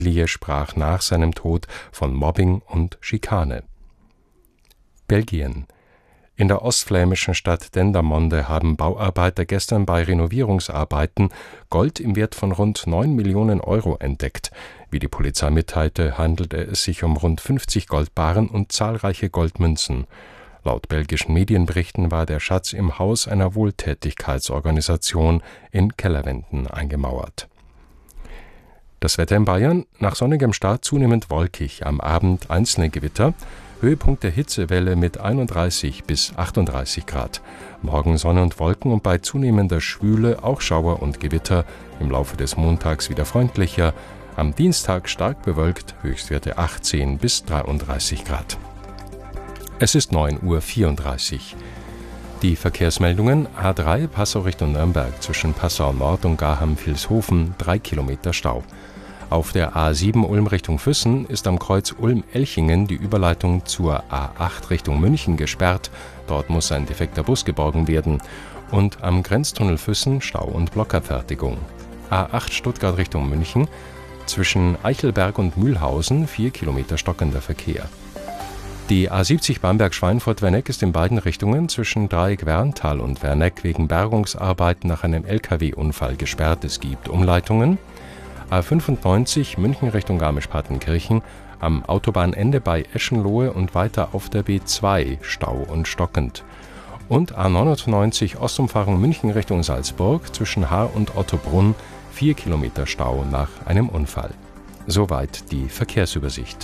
Familie sprach nach seinem Tod von Mobbing und Schikane. Belgien. In der ostflämischen Stadt Dendermonde haben Bauarbeiter gestern bei Renovierungsarbeiten Gold im Wert von rund 9 Millionen Euro entdeckt. Wie die Polizei mitteilte, handelte es sich um rund 50 Goldbarren und zahlreiche Goldmünzen. Laut belgischen Medienberichten war der Schatz im Haus einer Wohltätigkeitsorganisation in Kellerwänden eingemauert. Das Wetter in Bayern: nach sonnigem Start zunehmend wolkig, am Abend einzelne Gewitter, Höhepunkt der Hitzewelle mit 31 bis 38 Grad. Morgen Sonne und Wolken und bei zunehmender Schwüle auch Schauer und Gewitter, im Laufe des Montags wieder freundlicher, am Dienstag stark bewölkt, Höchstwerte 18 bis 33 Grad. Es ist 9:34 Uhr. Die Verkehrsmeldungen: A3 Passau Richtung Nürnberg zwischen Passau Nord und Garham-Vilshofen 3 Kilometer Stau. Auf der A7 Ulm Richtung Füssen ist am Kreuz Ulm-Elchingen die Überleitung zur A8 Richtung München gesperrt. Dort muss ein defekter Bus geborgen werden. Und am Grenztunnel Füssen Stau und Blockabfertigung. A8 Stuttgart Richtung München zwischen Eichelberg und Mühlhausen 4 Kilometer stockender Verkehr. Die A70 Bamberg-Schweinfurt-Werneck ist in beiden Richtungen zwischen Dreieck-Werntal und Werneck wegen Bergungsarbeiten nach einem LKW-Unfall gesperrt. Es gibt Umleitungen. A95 München Richtung Garmisch-Partenkirchen am Autobahnende bei Eschenlohe und weiter auf der B2 Stau und stockend. Und A99 Ostumfahrung München Richtung Salzburg zwischen Haar und Ottobrunn 4 Kilometer Stau nach einem Unfall. Soweit die Verkehrsübersicht.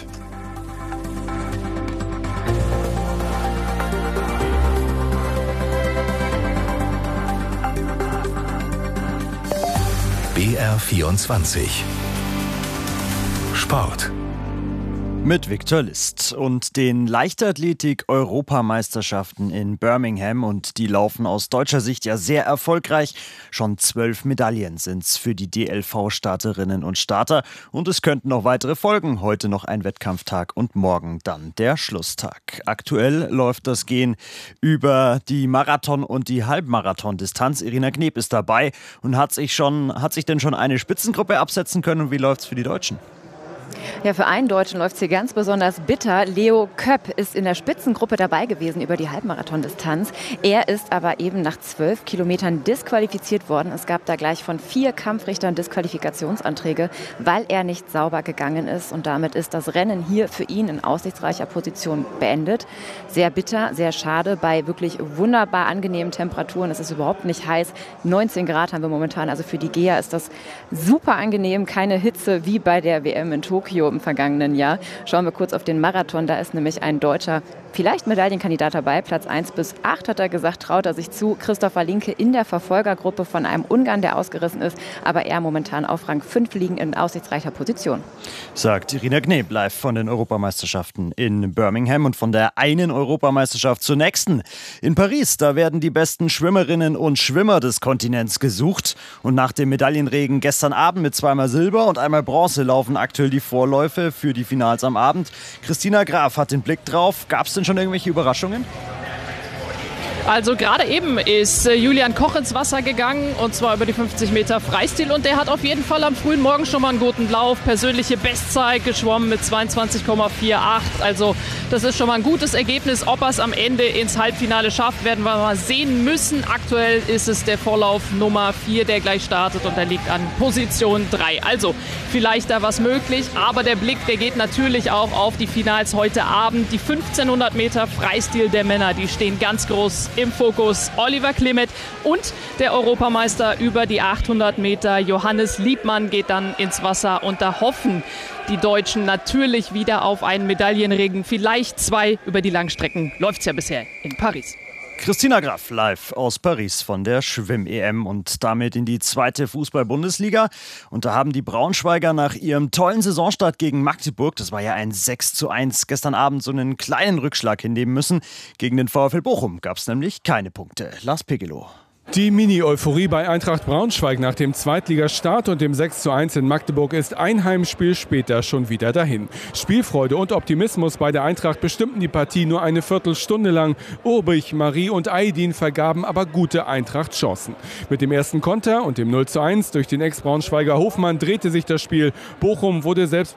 BR24 Sport mit Viktor List und den Leichtathletik-Europameisterschaften in Birmingham, und die laufen aus deutscher Sicht ja sehr erfolgreich. Schon 12 Medaillen sind's für die DLV-Starterinnen und Starter, und es könnten noch weitere folgen. Heute noch ein Wettkampftag und morgen dann der Schlusstag. Aktuell läuft das Gehen über die Marathon- und die Halbmarathon-Distanz. Irina Kneb ist dabei und hat sich denn schon eine Spitzengruppe absetzen können, und wie läuft's für die Deutschen? Ja, für einen Deutschen läuft es hier ganz besonders bitter. Leo Köpp ist in der Spitzengruppe dabei gewesen über die Halbmarathon-Distanz. Er ist aber eben nach 12 Kilometern disqualifiziert worden. Es gab da gleich von 4 Kampfrichtern Disqualifikationsanträge, weil er nicht sauber gegangen ist. Und damit ist das Rennen hier für ihn in aussichtsreicher Position beendet. Sehr bitter, sehr schade, bei wirklich wunderbar angenehmen Temperaturen. Es ist überhaupt nicht heiß. 19 Grad haben wir momentan. Also für die Geher ist das super angenehm. Keine Hitze wie bei der WM in Tokio im vergangenen Jahr. Schauen wir kurz auf den Marathon. Da ist nämlich ein Deutscher, vielleicht Medaillenkandidat dabei. Platz 1 bis 8 hat er gesagt, traut er sich zu. Christopher Linke in der Verfolgergruppe von einem Ungarn, der ausgerissen ist. Aber er momentan auf Rang 5 liegen in aussichtsreicher Position. Sagt Irina Kneb live von den Europameisterschaften in Birmingham und von der einen Europameisterschaft zur nächsten. In Paris, da werden die besten Schwimmerinnen und Schwimmer des Kontinents gesucht. Und nach dem Medaillenregen gestern Abend mit zweimal Silber und einmal Bronze laufen aktuell die Vorläufe für die Finals am Abend. Christina Graf hat den Blick drauf. Gab es denn schon irgendwelche Überraschungen? Also gerade eben ist Julian Koch ins Wasser gegangen, und zwar über die 50 Meter Freistil, und der hat auf jeden Fall am frühen Morgen schon mal einen guten Lauf. Persönliche Bestzeit geschwommen mit 22,48. Also das ist schon mal ein gutes Ergebnis. Ob er es am Ende ins Halbfinale schafft, werden wir mal sehen müssen. Aktuell ist es der Vorlauf Nummer 4, der gleich startet, und der liegt an Position 3. Also vielleicht da was möglich, aber der Blick, der geht natürlich auch auf die Finals heute Abend. Die 1500 Meter Freistil der Männer, die stehen ganz groß im Fokus. Oliver Klimet und der Europameister über die 800 Meter Johannes Liebmann geht dann ins Wasser, und da hoffen die Deutschen natürlich wieder auf einen Medaillenregen, vielleicht 2. Über die Langstrecken läuft es ja bisher in Paris. Christina Graf live aus Paris von der Schwimm-EM und damit in die 2. Fußball-Bundesliga. Und da haben die Braunschweiger nach ihrem tollen Saisonstart gegen Magdeburg, das war ja ein 6:1, gestern Abend so einen kleinen Rückschlag hinnehmen müssen. Gegen den VfL Bochum gab es nämlich keine Punkte. Lars Pegelow. Die Mini-Euphorie bei Eintracht Braunschweig nach dem Zweitligastart und dem 6:1 in Magdeburg ist ein Heimspiel später schon wieder dahin. Spielfreude und Optimismus bei der Eintracht bestimmten die Partie nur eine Viertelstunde lang. Urbich, Marie und Aydin vergaben aber gute Eintracht-Chancen. Mit dem ersten Konter und dem 0:1 durch den Ex-Braunschweiger Hofmann drehte sich das Spiel. Bochum wurde selbst